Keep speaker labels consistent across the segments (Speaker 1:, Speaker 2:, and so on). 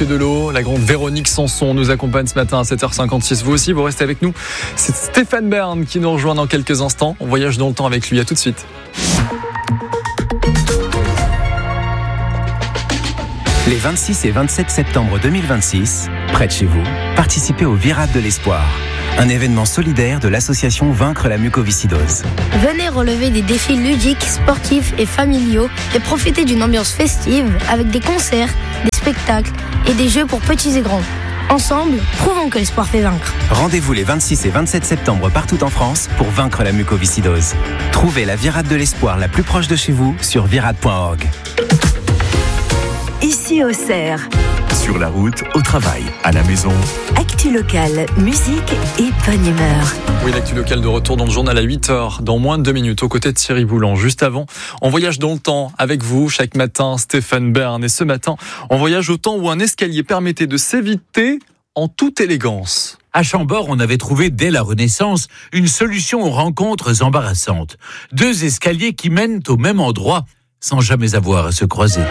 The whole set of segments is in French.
Speaker 1: que de l'eau. La grande Véronique Sanson nous accompagne ce matin à 7h56. Vous aussi, vous restez avec nous. C'est Stéphane Bern qui nous rejoint dans quelques instants. On voyage dans le temps avec lui. À tout de suite.
Speaker 2: Les 26 et 27 septembre 2026, près de chez vous, participez au Virade de l'Espoir, un événement solidaire de l'association Vaincre la mucoviscidose.
Speaker 3: Venez relever des défis ludiques, sportifs et familiaux et profitez d'une ambiance festive avec des concerts, des spectacles et des jeux pour petits et grands. Ensemble, prouvons que l'espoir fait vaincre.
Speaker 2: Rendez-vous les 26 et 27 septembre partout en France pour vaincre la mucoviscidose. Trouvez la Virade de l'Espoir la plus proche de chez vous sur virade.org.
Speaker 4: Ici Auxerre.
Speaker 5: Sur la route, au travail, à la maison.
Speaker 4: Actu locale, musique et bonne humeur.
Speaker 1: Oui, l'actu locale de retour dans le journal à 8h, dans moins de 2 minutes, aux côtés de Thierry Boulan. Juste avant, on voyage dans le temps avec vous, chaque matin, Stéphane Bern. Et ce matin, on voyage au temps où un escalier permettait de s'éviter en toute élégance.
Speaker 6: À Chambord, on avait trouvé dès la Renaissance une solution aux rencontres embarrassantes. 2 escaliers qui mènent au même endroit, sans jamais avoir à se croiser.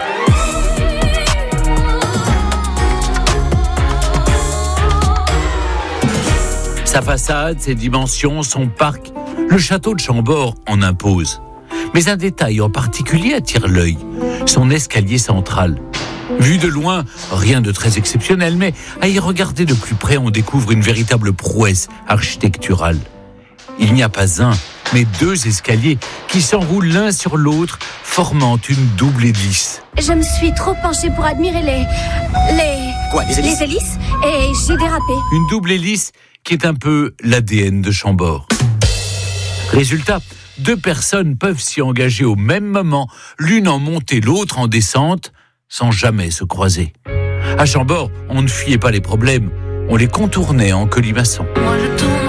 Speaker 6: Sa façade, ses dimensions, son parc, le château de Chambord en impose. Mais un détail en particulier attire l'œil, son escalier central. Vu de loin, rien de très exceptionnel, mais à y regarder de plus près, on découvre une véritable prouesse architecturale. Il n'y a pas un, mais 2 escaliers qui s'enroulent l'un sur l'autre, formant une double hélice.
Speaker 3: Je me suis trop penchée pour admirer les hélices et j'ai dérapé.
Speaker 6: Une double hélice qui est un peu l'ADN de Chambord. Résultat, 2 personnes peuvent s'y engager au même moment, l'une en montée, l'autre en descente, sans jamais se croiser. À Chambord, on ne fuyait pas les problèmes, on les contournait en colimaçon.
Speaker 7: Moi je tourne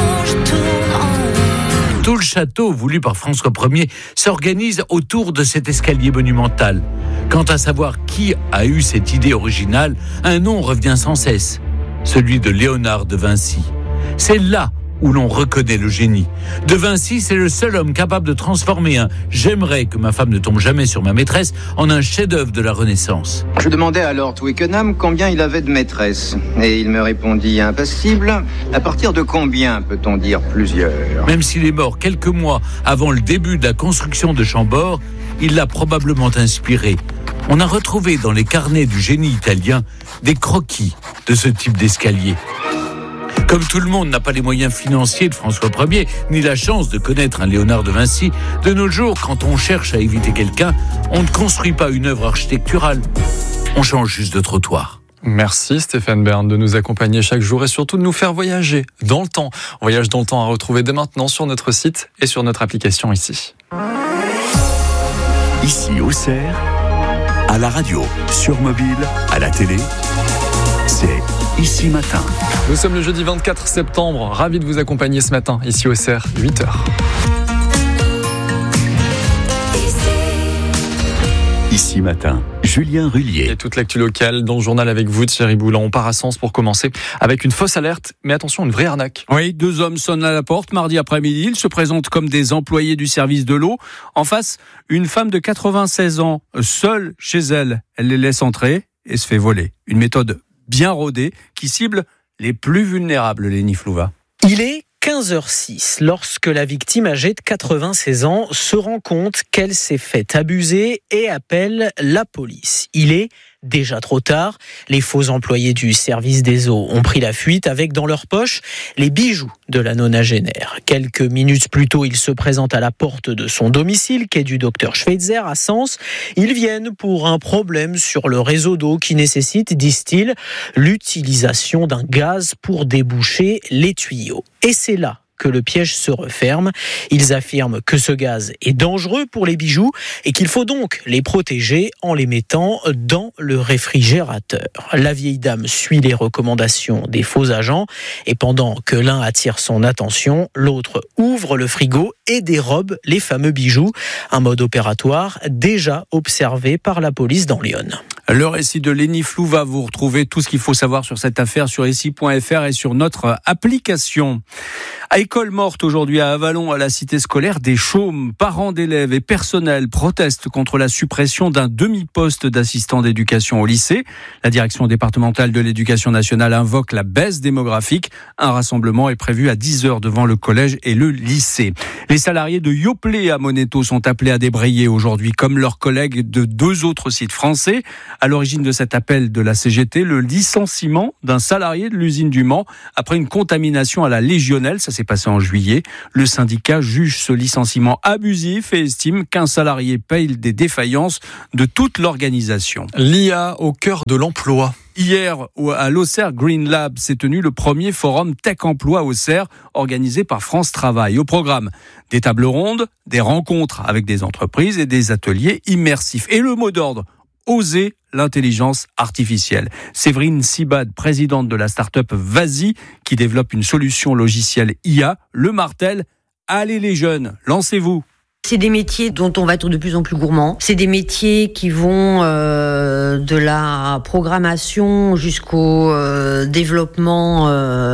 Speaker 7: en...
Speaker 6: Tout le château, voulu par François Ier, s'organise autour de cet escalier monumental. Quant à savoir qui a eu cette idée originale, un nom revient sans cesse, celui de Léonard de Vinci. C'est là où l'on reconnaît le génie. De Vinci, c'est le seul homme capable de transformer un « j'aimerais que ma femme ne tombe jamais sur ma maîtresse » en un chef-d'œuvre de la Renaissance.
Speaker 8: Je demandai à Lord Twickenham combien il avait de maîtresses. Et il me répondit impassible. À partir de combien peut-on dire plusieurs ?
Speaker 6: Même s'il est mort quelques mois avant le début de la construction de Chambord, il l'a probablement inspiré. On a retrouvé dans les carnets du génie italien des croquis de ce type d'escalier. Comme tout le monde n'a pas les moyens financiers de François Ier, ni la chance de connaître un Léonard de Vinci, de nos jours, quand on cherche à éviter quelqu'un, on ne construit pas une œuvre architecturale. On change juste de trottoir.
Speaker 1: Merci Stéphane Bern de nous accompagner chaque jour et surtout de nous faire voyager dans le temps. Voyage dans le temps à retrouver dès maintenant sur notre site et sur notre application ici.
Speaker 5: Ici Auxerre, à la radio, sur mobile, à la télé, c'est Ici Matin.
Speaker 1: Nous sommes le jeudi 24 septembre, ravis de vous accompagner ce matin, ici au CER, 8h.
Speaker 5: Ici Matin, Julien Rullier.
Speaker 1: Et toute l'actu locale dans le journal avec vous, Thierry Boulan. On part à Sens pour commencer avec une fausse alerte, mais attention, une vraie arnaque.
Speaker 9: Oui, 2 hommes sonnent à la porte mardi après-midi. Ils se présentent comme des employés du service de l'eau. En face, une femme de 96 ans, seule chez elle. Elle les laisse entrer et se fait voler. Une méthode bien rodée qui cible les plus vulnérables, Lénie Flouva.
Speaker 10: Il est 15h06 lorsque la victime âgée de 96 ans se rend compte qu'elle s'est fait abuser et appelle la police. Il est déjà trop tard. Les faux employés du service des eaux ont pris la fuite avec dans leur poche les bijoux de la nonagénaire. Quelques minutes plus tôt, ils se présentent à la porte de son domicile, quai du Docteur Schweitzer à Sens. Ils viennent pour un problème sur le réseau d'eau qui nécessite, disent-ils, l'utilisation d'un gaz pour déboucher les tuyaux. Et c'est là que le piège se referme. Ils affirment que ce gaz est dangereux pour les bijoux et qu'il faut donc les protéger en les mettant dans le réfrigérateur. La vieille dame suit les recommandations des faux agents et pendant que l'un attire son attention, l'autre ouvre le frigo et dérobe les fameux bijoux. Un mode opératoire déjà observé par la police dans l'Yonne.
Speaker 9: Le récit de Lénie Flouva, vous retrouvez tout ce qu'il faut savoir sur cette affaire sur essi.fr et sur notre application. À école morte aujourd'hui à Avallon, à la cité scolaire des Chaumes, parents d'élèves et personnel protestent contre la suppression d'un demi-poste d'assistant d'éducation au lycée. La direction départementale de l'éducation nationale invoque la baisse démographique. Un rassemblement est prévu à 10h devant le collège et le lycée. Les salariés de Yoplait à Moneto sont appelés à débrayer aujourd'hui, comme leurs collègues de 2 autres sites français. À l'origine de cet appel de la CGT, le licenciement d'un salarié de l'usine du Mans après une contamination à la Légionnelle. Ça s'est passé en juillet. Le syndicat juge ce licenciement abusif et estime qu'un salarié paye des défaillances de toute l'organisation.
Speaker 1: L'IA au cœur de l'emploi.
Speaker 9: Hier, à l'Auxerre Green Lab, s'est tenu le premier forum Tech Emploi Auxerre, organisé par France Travail. Au programme, des tables rondes, des rencontres avec des entreprises et des ateliers immersifs. Et le mot d'ordre, oser l'intelligence artificielle. Séverine Sibad, présidente de la start-up Vazi, qui développe une solution logicielle IA, le martèle, allez les jeunes, lancez-vous.
Speaker 7: C'est des métiers dont on va être de plus en plus gourmand. C'est des métiers qui vont de la programmation jusqu'au développement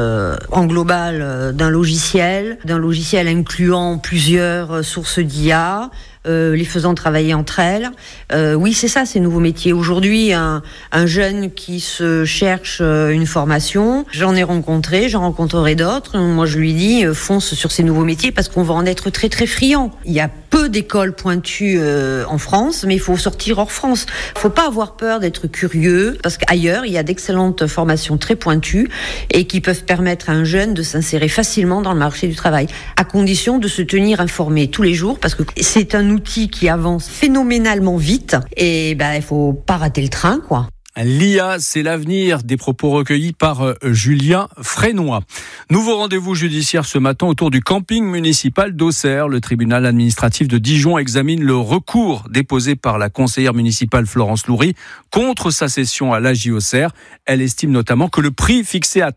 Speaker 7: en global d'un logiciel incluant plusieurs sources d'IA, les faisant travailler entre elles. Oui, c'est ça, ces nouveaux métiers. Aujourd'hui, un jeune qui se cherche une formation, j'en rencontrerai d'autres. Moi, je lui dis, fonce sur ces nouveaux métiers parce qu'on va en être très, très friand. Il y a peu d'écoles pointues en France, mais il faut sortir hors France. Il ne faut pas avoir peur d'être curieux parce qu'ailleurs, il y a d'excellentes formations très pointues et qui peuvent permettre à un jeune de s'insérer facilement dans le marché du travail, à condition de se tenir informé tous les jours parce que c'est un outil qui avance phénoménalement vite et il faut pas rater le train, quoi.
Speaker 9: L'IA, c'est l'avenir, des propos recueillis par Julien Frénois. Nouveau rendez-vous judiciaire ce matin autour du camping municipal d'Auxerre. Le tribunal administratif de Dijon examine le recours déposé par la conseillère municipale Florence Loury contre sa cession à l'AJ Auxerre. Elle estime notamment que le prix fixé à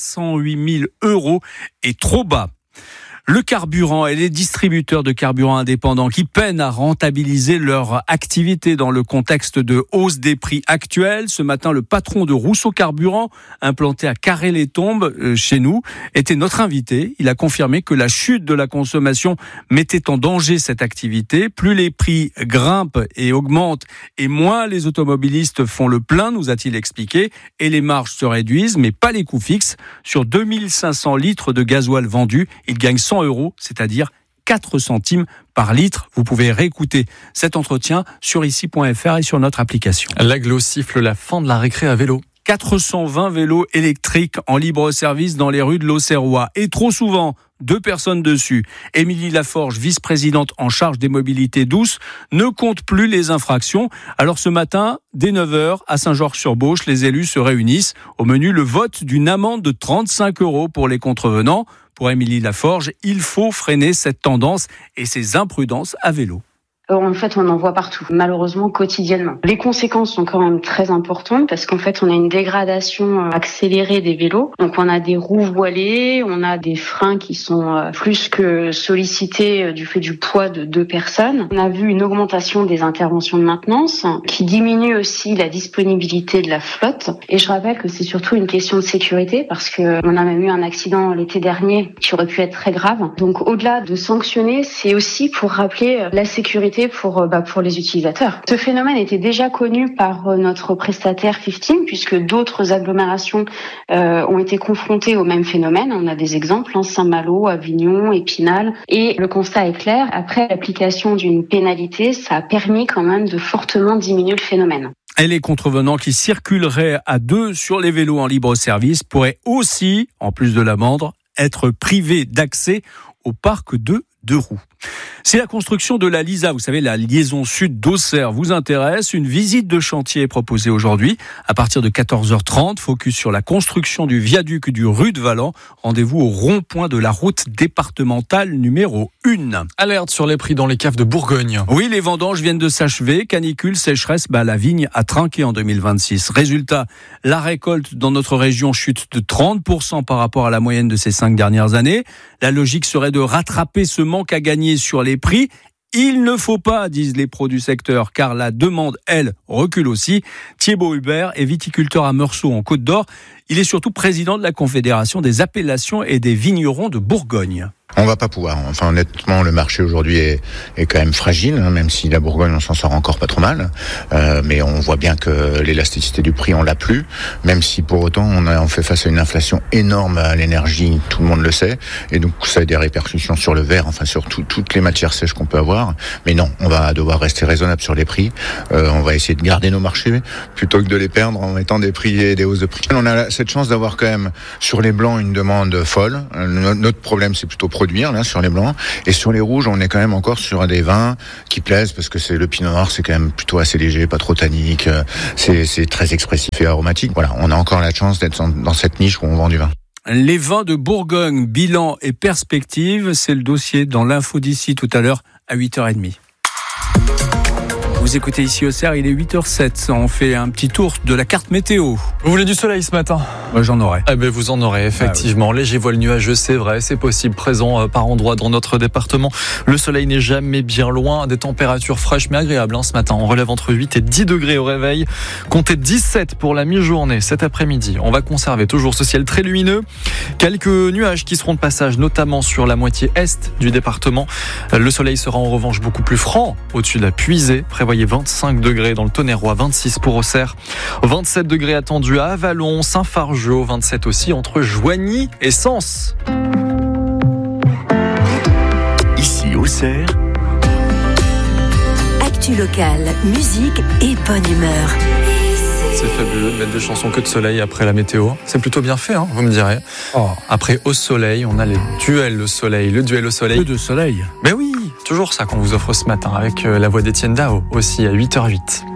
Speaker 9: 308 000 € est trop bas. Le carburant et les distributeurs de carburant indépendants qui peinent à rentabiliser leur activité dans le contexte de hausse des prix actuels. Ce matin, le patron de Rousseau Carburant, implanté à Carré-les-Tombes, chez nous, était notre invité. Il a confirmé que la chute de la consommation mettait en danger cette activité. Plus les prix grimpent et augmentent et moins les automobilistes font le plein, nous a-t-il expliqué, et les marges se réduisent, mais pas les coûts fixes. Sur 2500 litres de gasoil vendus, il gagne 100 €, c'est-à-dire 4 centimes par litre. Vous pouvez réécouter cet entretien sur essi.fr et sur notre application.
Speaker 1: L'Aglo siffle la fin de la récré à vélo.
Speaker 9: 420 vélos électriques en libre service dans les rues de l'Auxerrois. Et trop souvent, 2 personnes dessus. Émilie Laforge, vice-présidente en charge des mobilités douces, ne compte plus les infractions. Alors ce matin, dès 9h, à Saint-Georges-sur-Beauche, les élus se réunissent. Au menu, le vote d'une amende de 35 € pour les contrevenants. Pour Émilie Laforge, il faut freiner cette tendance et ces imprudences à vélo.
Speaker 11: En fait, on en voit partout, malheureusement quotidiennement. Les conséquences sont quand même très importantes parce qu'en fait, on a une dégradation accélérée des vélos. Donc, on a des roues voilées, on a des freins qui sont plus que sollicités du fait du poids de 2 personnes. On a vu une augmentation des interventions de maintenance qui diminue aussi la disponibilité de la flotte. Et je rappelle que c'est surtout une question de sécurité parce que on a même eu un accident l'été dernier qui aurait pu être très grave. Donc, au-delà de sanctionner, c'est aussi pour rappeler la sécurité pour les utilisateurs. Ce phénomène était déjà connu par notre prestataire 15 puisque d'autres agglomérations ont été confrontées au même phénomène. On a des exemples, Saint-Malo, Avignon, Épinal. Et le constat est clair, après l'application d'une pénalité, ça a permis quand même de fortement diminuer le phénomène.
Speaker 9: Et les contrevenants qui circuleraient à 2 sur les vélos en libre service pourraient aussi, en plus de l'amende, être privés d'accès au parc de 2 roues. Si la construction de la LISA, vous savez, la liaison sud d'Auxerre, vous intéresse, une visite de chantier est proposée aujourd'hui à partir de 14h30. Focus sur la construction du viaduc du Rue-de-Valent. Rendez-vous au rond-point de la route départementale numéro 1.
Speaker 1: Alerte sur les prix dans les caves de Bourgogne.
Speaker 9: Oui, les vendanges viennent de s'achever. Canicule, sécheresse, la vigne a trinqué en 2026. Résultat, la récolte dans notre région chute de 30% par rapport à la moyenne de ces 5 dernières années. La logique serait de rattraper ce manque à gagner sur les prix Il ne faut pas, disent les pros du secteur, car la demande, elle, recule aussi. Thibaut Hubert est viticulteur à Meursault en Côte d'Or. Il est surtout président de la Confédération des appellations et des vignerons de Bourgogne.
Speaker 12: On va pas pouvoir. Enfin, honnêtement, le marché aujourd'hui est quand même fragile, hein, même si la Bourgogne, on s'en sort encore pas trop mal. Mais on voit bien que l'élasticité du prix, on l'a plus. Même si pour autant, on fait face à une inflation énorme à l'énergie, tout le monde le sait. Et donc, ça a des répercussions sur le verre, enfin, sur toutes les matières sèches qu'on peut avoir. Mais non, on va devoir rester raisonnable sur les prix. On va essayer de garder nos marchés plutôt que de les perdre en mettant des prix et des hausses de prix. On a cette chance d'avoir quand même, sur les blancs, une demande folle. Notre problème, c'est plutôt produire là sur les blancs, et sur les rouges on est quand même encore sur des vins qui plaisent parce que c'est le pinot noir, c'est quand même plutôt assez léger, pas trop tannique, c'est très expressif et aromatique. Voilà, on a encore la chance d'être dans cette niche où on vend du vin.
Speaker 9: Les vins de Bourgogne, bilan et perspective, c'est le dossier dans l'info d'ici tout à l'heure à 8h30. Vous écoutez ici au CER, il est 8h07. On fait un petit tour de la carte météo.
Speaker 1: Vous voulez du soleil ce matin ?
Speaker 9: Moi, j'en aurai.
Speaker 1: Eh ben, vous en aurez, effectivement. Léger voile nuageux, c'est vrai, c'est possible, présent par endroits dans notre département. Le soleil n'est jamais bien loin. Des températures fraîches mais agréables ce matin. On relève entre 8 et 10 degrés au réveil. Comptez 17 pour la mi-journée cet après-midi. On va conserver toujours ce ciel très lumineux. Quelques nuages qui seront de passage, notamment sur la moitié est du département. Le soleil sera en revanche beaucoup plus franc au-dessus de la Puisée. Prévoyez 25 degrés dans le Tonnerrois, 26 pour Auxerre, 27 degrés attendus à Avallon, Saint-Fargeau, 27 aussi entre Joigny et Sens.
Speaker 5: Ici Auxerre,
Speaker 4: actu locale, musique et bonne humeur.
Speaker 1: C'est fabuleux de mettre des chansons que de soleil après la météo. C'est plutôt bien fait, vous me direz. Après Au Soleil, on a les duels au soleil. Le duel au soleil.
Speaker 9: Peu de soleil.
Speaker 1: Mais oui, toujours ça qu'on vous offre ce matin avec la voix d'Étienne Dao aussi à 8h08.